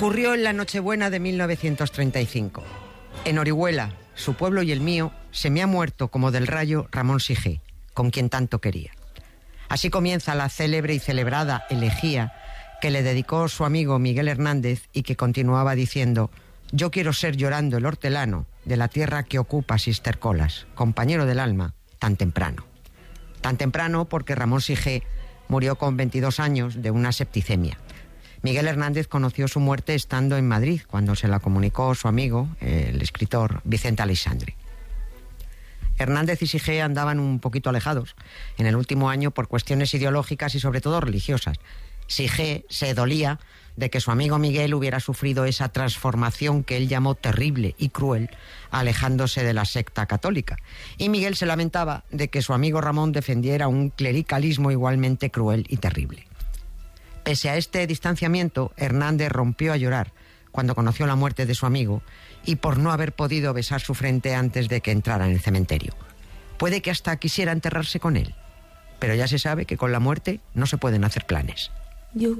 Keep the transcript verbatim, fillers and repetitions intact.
Ocurrió en la Nochebuena de mil novecientos treinta y cinco. En Orihuela, su pueblo y el mío, se me ha muerto como del rayo Ramón Sige, con quien tanto quería. Así comienza la célebre y celebrada elegía que le dedicó su amigo Miguel Hernández y que continuaba diciendo: yo quiero ser llorando el hortelano de la tierra que ocupa Sister Colas, compañero del alma, tan temprano. Tan temprano porque Ramón Sige murió con veintidós años de una septicemia. Miguel Hernández conoció su muerte estando en Madrid, cuando se la comunicó su amigo, el escritor Vicente Aleixandre. Hernández y Sige andaban un poquito alejados en el último año por cuestiones ideológicas y sobre todo religiosas. Sige se dolía de que su amigo Miguel hubiera sufrido esa transformación que él llamó terrible y cruel, alejándose de la secta católica. Y Miguel se lamentaba de que su amigo Ramón defendiera un clericalismo igualmente cruel y terrible. Pese a este distanciamiento, Hernández rompió a llorar cuando conoció la muerte de su amigo y por no haber podido besar su frente antes de que entrara en el cementerio. Puede que hasta quisiera enterrarse con él, pero ya se sabe que con la muerte no se pueden hacer planes. Yo